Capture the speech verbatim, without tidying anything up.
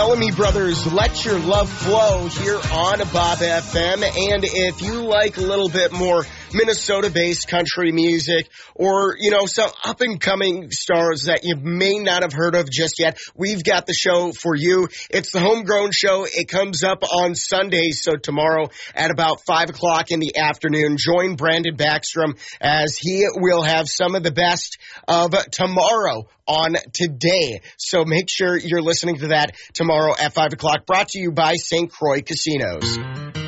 Bellamy Brothers, Let Your Love Flow here on Bob F M. And if you like a little bit more Minnesota-based country music or, you know, some up-and-coming stars that you may not have heard of just yet, we've got the show for you. It's the Homegrown Show. It comes up on Sundays, so tomorrow at about five o'clock in the afternoon. Join Brandon Backstrom as he will have some of the best of tomorrow on today. So make sure you're listening to that tomorrow at five o'clock. Brought to you by Saint Croix Casinos.